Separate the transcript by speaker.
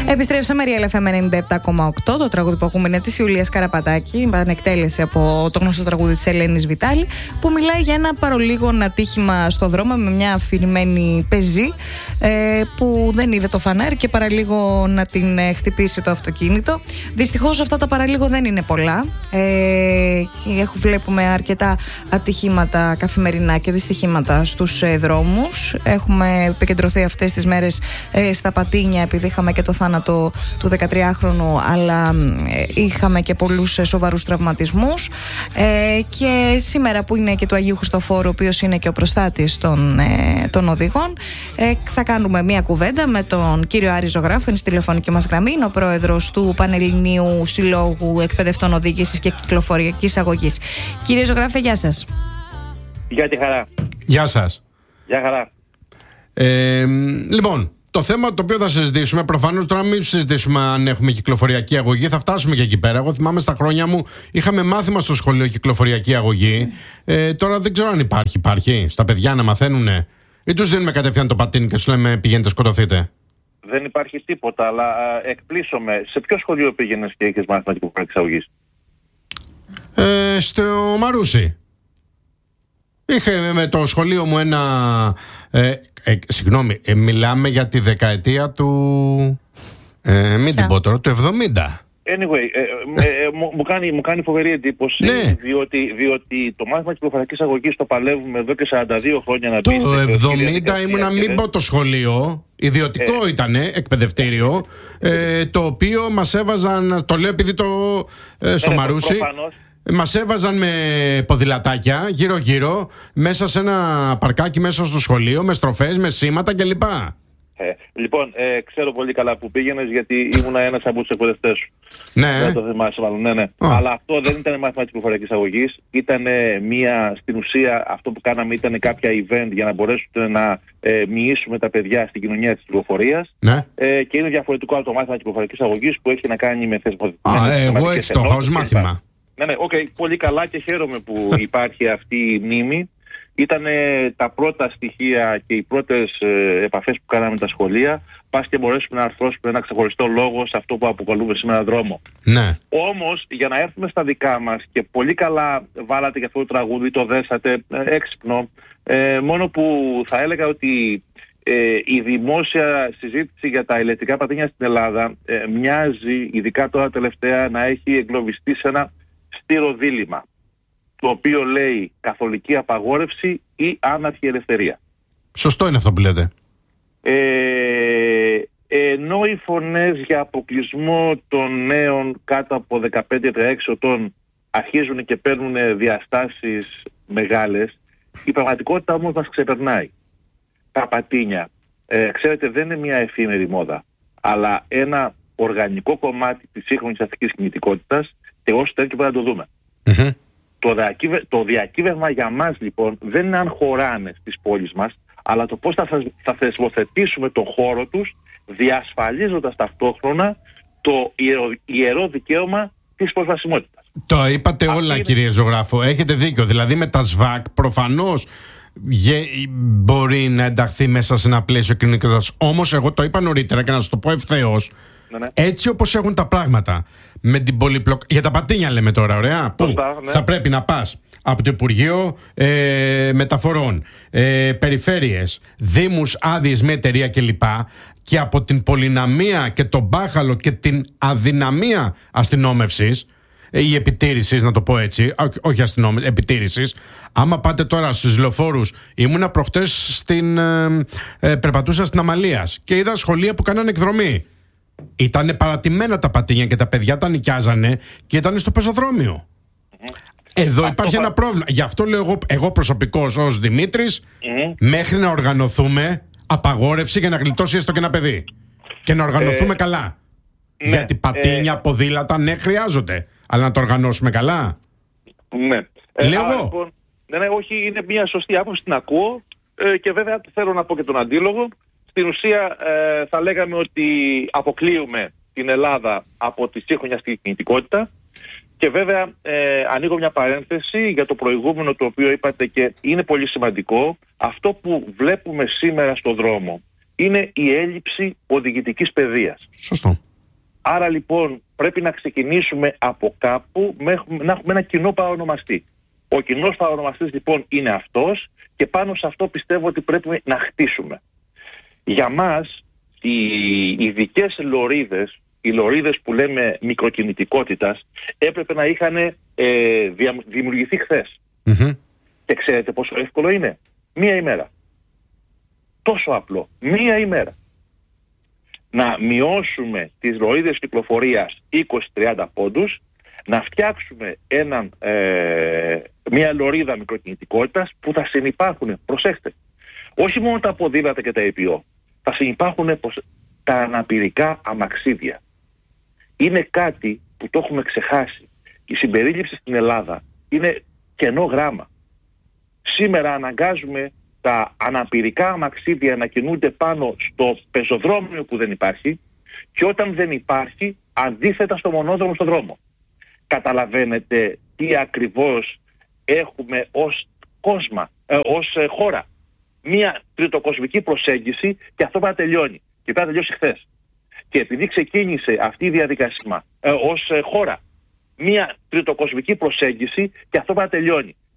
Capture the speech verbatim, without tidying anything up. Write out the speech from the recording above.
Speaker 1: Επιστρέψαμε, Real εφ εμ ενενήντα επτά κόμμα οκτώ. Το τραγούδι που ακούμε είναι της Ιουλίας Καραπατάκη, επανεκτέλεση από το γνωστό τραγούδι της Ελένης Βιτάλη, που μιλάει για ένα παρολίγο ατύχημα στο δρόμο με μια αφηρημένη πεζή ε, που δεν είδε το φανάρι και παραλίγο να την ε, χτυπήσει το αυτοκίνητο. Δυστυχώς αυτά τα παραλίγο δεν είναι πολλά. Ε, βλέπουμε αρκετά ατυχήματα καθημερινά και δυστυχήματα στους ε, δρόμους. Έχουμε επικεντρωθεί αυτές τις μέρες ε, στα πατίνια, επειδή είχαμε και το θάνατο του δεκατριάχρονου, αλλά ε, είχαμε και πολλούς ε, σοβαρούς τραυματισμούς. Ε, και σήμερα που είναι και του Αγίου Χριστοφόρου, ο οποίος είναι και ο προστάτης των, ε, των οδηγών, ε, θα κάνουμε μία κουβέντα με τον κύριο Άρη Ζωγράφο, είναι στη τηλεφωνική μας γραμμή, είναι ο πρόεδρος του Πανελληνίου Συλλόγου Εκπαιδευτών Οδήγησης και Κυκλοφοριακής Αγωγής. Κύριε Ζωγράφε, γεια σας.
Speaker 2: Γεια τη χαρά.
Speaker 3: Γεια σας.
Speaker 2: Γεια χαρά.
Speaker 3: Ε, λοιπόν, το θέμα το οποίο θα συζητήσουμε, προφανώς τώρα μην συζητήσουμε αν έχουμε κυκλοφοριακή αγωγή, θα φτάσουμε και εκεί πέρα. Εγώ θυμάμαι στα χρόνια μου είχαμε μάθημα στο σχολείο κυκλοφοριακή αγωγή. Ε, τώρα δεν ξέρω αν υπάρχει. Υπάρχει στα παιδιά να μαθαίνουνε, ή τους δίνουμε κατευθείαν το πατίνι και τους λέμε πηγαίνετε σκοτωθείτε?
Speaker 2: Δεν υπάρχει τίποτα, αλλά α, εκπλήσωμαι. Σε ποιο σχολείο πήγαινες και είχες μάθημα κυκλοφοριακής αγωγής?
Speaker 3: Ε, στο Μαρούσι. Είχε με το σχολείο μου ένα... Ε, ε, συγγνώμη, ε, μιλάμε για τη δεκαετία του... Ε, μην την πω τώρα, του εβδομήντα.
Speaker 2: Anyway, ε, ε, ε, μου, μου, κάνει, μου κάνει φοβερή εντύπωση,
Speaker 3: ναι.
Speaker 2: διότι, διότι το μάθημα κυκλοφοριακής αγωγής το παλεύουμε εδώ και σαράντα δύο χρόνια να
Speaker 3: το
Speaker 2: μπει.
Speaker 3: Το εβδομήντα ήμουνα, μην πω το σχολείο, ιδιωτικό ε, ήτανε, εκπαιδευτήριο, ε, το οποίο μας έβαζαν, το λέω επειδή το ε, στο ε, Μαρούσι, προφανώς. Μας έβαζαν με ποδηλατάκια γύρω-γύρω μέσα σε ένα παρκάκι μέσα στο σχολείο, με στροφές, με σήματα κλπ.
Speaker 2: Ε, λοιπόν, ε, ξέρω πολύ καλά που πήγαινες, γιατί ήμουν ένας από τους εκπαιδευτές σου.
Speaker 3: Ναι.
Speaker 2: Δεν το θυμάσαι μάλλον, ναι, ναι.
Speaker 3: Oh.
Speaker 2: Αλλά αυτό δεν ήταν μάθημα κυκλοφοριακής αγωγής. Ήταν μία, στην ουσία, αυτό που κάναμε ήταν κάποια event για να μπορέσουμε να ε, μοιήσουμε τα παιδιά στην κοινωνία της πληροφορίας.
Speaker 3: Ναι.
Speaker 2: Ε, και είναι διαφορετικό από το μάθημα κυκλοφοριακής αγωγής που έχει να κάνει με θεσμοθετικές.
Speaker 3: Ah, εγώ έτσι το έχω ως μάθημα.
Speaker 2: Ναι, ναι, okay, πολύ καλά και χαίρομαι που υπάρχει αυτή η μνήμη. Ήταν τα πρώτα στοιχεία και οι πρώτες ε, επαφές που κάναμε με τα σχολεία. Πας και μπορέσουμε να αρθρώσουμε ένα ξεχωριστό λόγο σε αυτό που αποκαλούμε σήμερα δρόμο.
Speaker 3: Ναι.
Speaker 2: Όμως, για να έρθουμε στα δικά μας, και πολύ καλά βάλατε για αυτό το τραγούδι, το δέσατε ε, έξυπνο, ε, μόνο που θα έλεγα ότι ε, η δημόσια συζήτηση για τα ηλεκτρικά πατίνια στην Ελλάδα ε, μοιάζει, ειδικά τώρα τελευταία, να έχει εγκλωβιστεί σε ένα στήρο δίλημμα, το οποίο λέει καθολική απαγόρευση ή άναρχη ελευθερία.
Speaker 3: Σωστό είναι αυτό που λέτε.
Speaker 2: Ε, ενώ οι φωνές για αποκλεισμό των νέων κάτω από δεκαπέντε δεκαέξι ετών αρχίζουν και παίρνουν διαστάσεις μεγάλες, η πραγματικότητα όμως μας ξεπερνάει. Τα πατίνια, ε, ξέρετε, δεν είναι μια εφήμερη μόδα, αλλά ένα οργανικό κομμάτι της σύγχρονης αστικής κινητικότητας, και όσο τέτοιο πρέπει να το δούμε.
Speaker 3: Mm-hmm.
Speaker 2: Το, διακύβε, το διακύβευμα για μας λοιπόν δεν είναι αν χωράνε στις πόλεις μας, αλλά το πώς θα, θα θεσμοθετήσουμε τον χώρο τους, διασφαλίζοντας ταυτόχρονα το ιερό, ιερό δικαίωμα της προσβασιμότητας.
Speaker 3: Το είπατε
Speaker 2: Αυτή
Speaker 3: όλα,
Speaker 2: είναι...
Speaker 3: κύριε Ζωγράφο, έχετε δίκιο. Δηλαδή με τα ΣΒΑΚ προφανώς γε, μπορεί να ενταχθεί μέσα σε ένα πλαίσιο κοινωνικότητας. Όμως εγώ το είπα νωρίτερα και να σας το πω ευθέως. Ναι, ναι. Έτσι όπως έχουν τα πράγματα, με την πολυπλοκ... για τα πατίνια λέμε τώρα, ωραία, που ναι. θα πρέπει να πας από το Υπουργείο ε, Μεταφορών, ε, περιφέρειες, δήμους, άδειες με εταιρεία κλπ. Και από την πολυναμία και τον μπάχαλο και την αδυναμία αστυνόμευσης ή επιτήρησης, να το πω έτσι, όχι αστυνόμευσης, επιτήρησης. Άμα πάτε τώρα στους λεωφόρους, ήμουνα προχτές στην, ε, ε, περπατούσα στην Αμαλίας και είδα σχολεία που κάνανε εκδρομή. Ήτανε παρατημένα τα πατίνια και τα παιδιά τα νοικιάζανε και ήταν στο πεζοδρόμιο. Mm-hmm. Εδώ αυτό υπάρχει θα... ένα πρόβλημα. Γι' αυτό λέω εγώ, εγώ προσωπικώς ως Δημήτρης, mm-hmm. μέχρι να οργανωθούμε, απαγόρευση για να γλιτώσει έστω και ένα παιδί. Και να οργανωθούμε ε... καλά. Ναι. Γιατί πατίνια, ε... ποδήλατα, ναι, χρειάζονται. Αλλά να το οργανώσουμε καλά.
Speaker 2: Ναι.
Speaker 3: Λέω
Speaker 2: ε,
Speaker 3: εγώ.
Speaker 2: Λοιπόν, ναι, ναι, όχι, είναι μια σωστή άποψη, την ακούω. Ε, και βέβαια θέλω να πω και τον αντίλογο. Στην ουσία ε, θα λέγαμε ότι αποκλείουμε την Ελλάδα από τη σύγχρονη αστική κινητικότητα, και βέβαια ε, ανοίγω μια παρένθεση για το προηγούμενο το οποίο είπατε και είναι πολύ σημαντικό. Αυτό που βλέπουμε σήμερα στο δρόμο είναι η έλλειψη οδηγητικής παιδείας.
Speaker 3: Σωστό.
Speaker 2: Άρα λοιπόν πρέπει να ξεκινήσουμε από κάπου να έχουμε ένα κοινό παρονομαστή. Ο κοινός παρονομαστής λοιπόν είναι αυτός και πάνω σε αυτό πιστεύω ότι πρέπει να χτίσουμε. Για μας οι ειδικές λωρίδες, οι λωρίδες που λέμε μικροκινητικότητας, έπρεπε να είχαν ε, δημιουργηθεί χθες. Mm-hmm. Και ξέρετε πόσο εύκολο είναι? Μία ημέρα. Τόσο απλό. Μία ημέρα. Να μειώσουμε τις λωρίδες κυκλοφορίας είκοσι με τριάντα πόντους, να φτιάξουμε έναν, ε, μια λωρίδα μικροκινητικότητας που θα συνυπάρχουν, προσέξτε, όχι μόνο τα ποδήλατα και τα ΕΠΙΟ, θα συνυπάρχουν τα αναπηρικά αμαξίδια. Είναι κάτι που το έχουμε ξεχάσει. Η συμπερίληψη στην Ελλάδα είναι κενό γράμμα. Σήμερα αναγκάζουμε τα αναπηρικά αμαξίδια να κινούνται πάνω στο πεζοδρόμιο που δεν υπάρχει και όταν δεν υπάρχει αντίθετα στο μονόδρομο στον δρόμο. Καταλαβαίνετε τι ακριβώς έχουμε ως κόσμα, ε, ως ε, χώρα. Μία τριτοκοσμική προσέγγιση και αυτό θα τελειώνει. Και θα τελειώσει χθες. Και επειδή ξεκίνησε αυτή η διαδικασία ε, ως ε, χώρα, μία τριτοκοσμική προσέγγιση και αυτό θα τελειώνει.